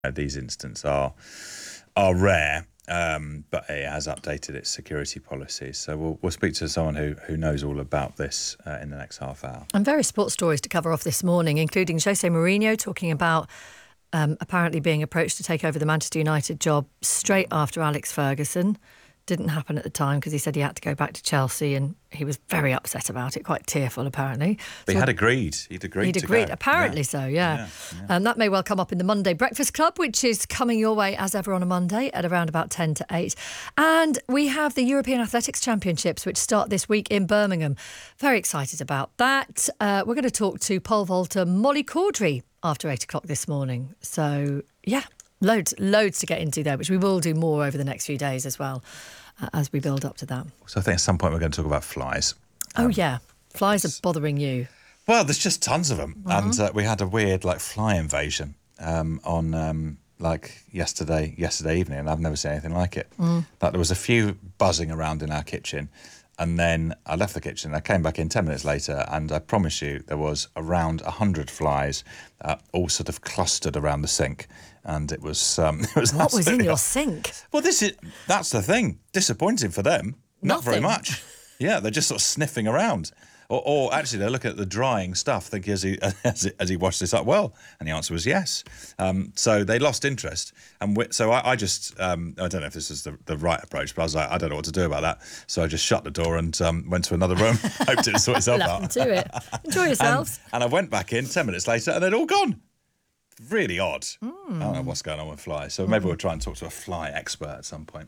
These incidents are rare, but it has updated its security policies. So we'll speak to someone who knows all about this in the next half hour. And various sports stories to cover off this morning, including Jose Mourinho talking about apparently being approached to take over the Manchester United job straight after Alex Ferguson. Didn't happen at the time because he said he had to go back to Chelsea, and he was very upset about it, quite tearful apparently. But so He'd agreed to go. Apparently so, yeah. That may well come up in the Monday Breakfast Club, which is coming your way as ever on a Monday at around about 10 to 8. And we have the European Athletics Championships, which start this week in Birmingham. Very excited about that. We're going to talk to pole vaulter Molly Caudry after 8 o'clock this morning. So, yeah. Loads to get into there, which we will do more over the next few days as well, as we build up to that. So I think at some point we're going to talk about flies. Flies are bothering you. Well, there's just tons of them. And we had a weird fly invasion on yesterday evening, and I've never seen anything like it. There was a few buzzing around in our kitchen, and then I left the kitchen. I came back in 10 minutes later, and I promise you there was around 100 flies, all sort of clustered around the sink. And it was what was in your sink? Well, that's the thing. Disappointing for them. Not very much. Yeah, they're just sort of sniffing around. Or actually, they're looking at the drying stuff, thinking as he washed this up, well, and the answer was yes. So they lost interest. And so I just, I don't know if this is the right approach, but I was like, I don't know what to do about that. So I just shut the door and went to another room, hoped it would sort itself out. To it. Enjoy yourselves. And I went back in 10 minutes later and they'd all gone. Really odd. I don't know what's going on with flies. So maybe we'll try and talk to a fly expert at some point.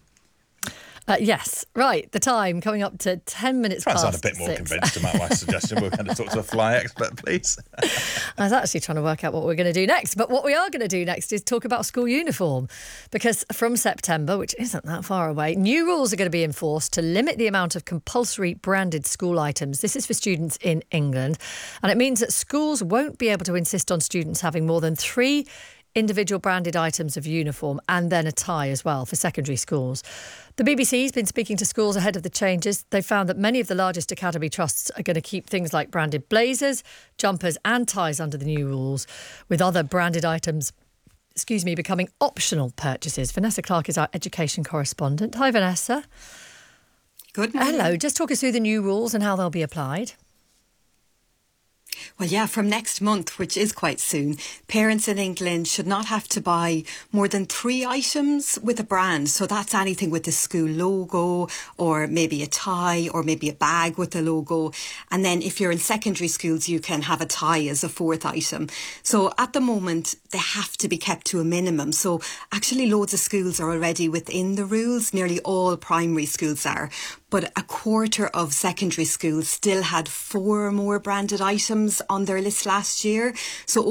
Yes, right. The time coming up to 10 minutes past 6. I sound a bit more convinced about my suggestion. We're going to talk to a fly expert, please. I was actually trying to work out what we're going to do next. But what we are going to do next is talk about school uniform. Because from September, which isn't that far away, new rules are going to be enforced to limit the amount of compulsory branded school items. This is for students in England. And it means that schools won't be able to insist on students having more than 3 individual branded items of uniform and then a tie as well for secondary schools. The BBC's been speaking to schools ahead of the changes. They found that many of the largest academy trusts are going to keep things like branded blazers, jumpers and ties under the new rules, with other branded items becoming optional purchases. Vanessa Clark is our education correspondent. Hi, Vanessa. Good morning. Hello. Just talk us through the new rules and how they'll be applied. Well, yeah, from next month, which is quite soon, parents in England should not have to buy more than 3 items with a brand. So that's anything with the school logo, or maybe a tie, or maybe a bag with the logo. And then if you're in secondary schools, you can have a tie as a 4th item. So at the moment, they have to be kept to a minimum. So actually loads of schools are already within the rules. Nearly all primary schools are. But a quarter of secondary schools still had 4 more branded items on their list last year. So